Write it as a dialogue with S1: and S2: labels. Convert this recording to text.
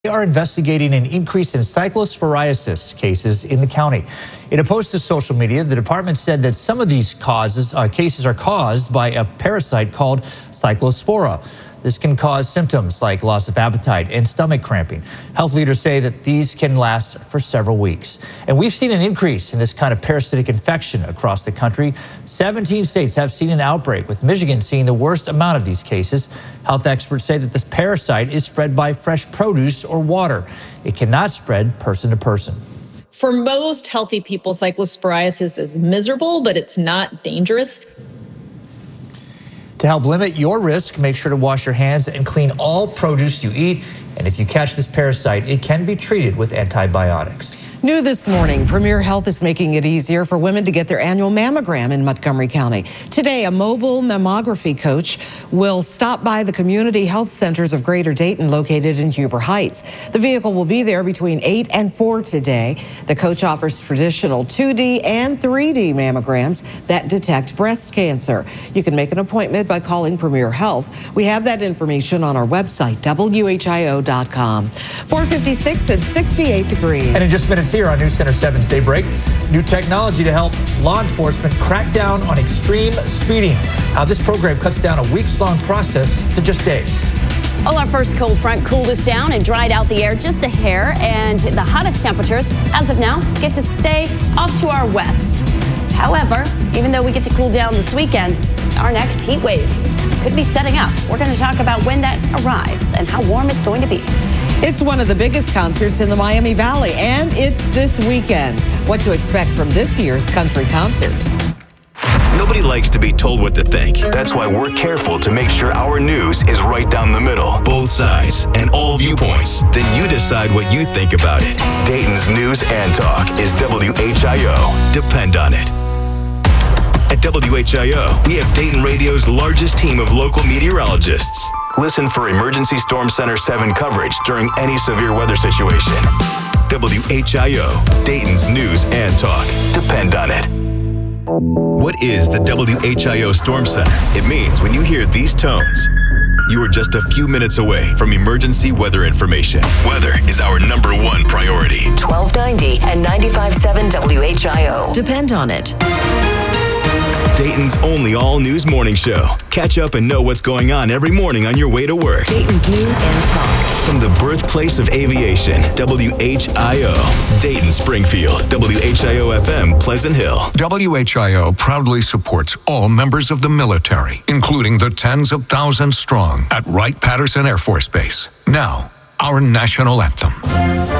S1: They are investigating an increase in cyclosporiasis cases in the county. In a post to social media, the department said that some of these cases are caused by a parasite called Cyclospora. This can cause symptoms like loss of appetite and stomach cramping. Health leaders say that these can last for several weeks. And we've seen an increase in this kind of parasitic infection across the country. 17 states have seen an outbreak, with Michigan seeing the worst amount of these cases. Health experts say that this parasite is spread by fresh produce or water. It cannot spread person to person.
S2: For most healthy people, cyclosporiasis is miserable, but it's not dangerous.
S1: To help limit your risk, make sure to wash your hands and clean all produce you eat. And if you catch this parasite, it can be treated with antibiotics.
S3: New this morning, Premier Health is making it easier for women to get their annual mammogram in Montgomery County. Today, a mobile mammography coach will stop by the community health centers of Greater Dayton located in Huber Heights. The vehicle will be there between 8 and 4 today. The coach offers traditional 2D and 3D mammograms that detect breast cancer. You can make an appointment by calling Premier Health. We have that information on our website, WHIO.com. 456 and 68 degrees.
S1: And in just minutes here on News Center 7's Daybreak, new technology to help law enforcement crack down on extreme speeding. How this program cuts down a weeks-long process to just days.
S4: Well, our first cold front cooled us down and dried out the air just a hair, and the hottest temperatures, as of now, get to stay off to our west. However, even though we get to cool down this weekend, our next heat wave could be setting up. We're going to talk about when that arrives and how warm it's going to be.
S3: It's one of the biggest concerts in the Miami Valley, and it's this weekend. What to expect from this year's country concert.
S5: Nobody likes to be told what to think. That's why we're careful to make sure our news is right down the middle, both sides, and all viewpoints. Then you decide what you think about it. Dayton's News and Talk is WHIO. Depend on it. At WHIO, we have Dayton Radio's largest team of local meteorologists. Listen for Emergency Storm Center 7 coverage during any severe weather situation. WHIO, Dayton's News and Talk. Depend on it. What is the WHIO Storm Center? It means when you hear these tones, you are just a few minutes away from emergency weather information. Weather is our #1 priority.
S6: 1290 and 95.7 WHIO. Depend on it.
S5: Dayton's only all-news morning show. Catch up and know what's going on every morning on your way to work.
S6: Dayton's News and Talk.
S5: From the birthplace of aviation, WHIO, Dayton Springfield, WHIO-FM Pleasant Hill.
S7: WHIO proudly supports all members of the military, including the tens of thousands strong at Wright-Patterson Air Force Base. Now, our national anthem.